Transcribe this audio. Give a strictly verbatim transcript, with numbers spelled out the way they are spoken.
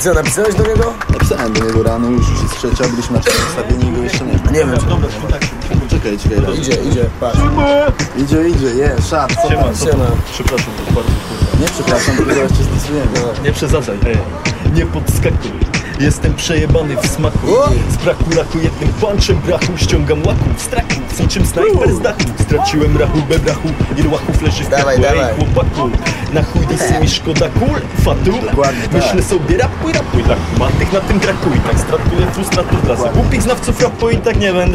co, napisałeś do niego? Napisałem do niego rano, już już jest trzecia, byliśmy na czwartym ustawieni i go jeszcze nie ma. Nie wiem, Czekaj, czekaj, raz. idzie, idzie, patrz. Idzie, idzie, je, szat, co Siema, tam? co Siema. tam? Przepraszam, to bardzo kurwa. Nie przepraszam, tylko zaraz cię stosujemy. Nie przesadzaj, ej. Nie podskakuj. Jestem przejebany w smaku. Z braku laku jednym punczem brachu ściągam łaku w strachu, z niczym snajper z dachu. Straciłem rachubę brachu, ile łachów leży w Dawaj, piachu. dawaj. Ej chłopaku, na chuj disy mi szkoda kul, fatu. Dokładnie tak. Myślę sobie rapuj, rapuj, tak matych na tym trakuj. Tak stratuję frustratów dla głupich znawców rapu i tak nie będę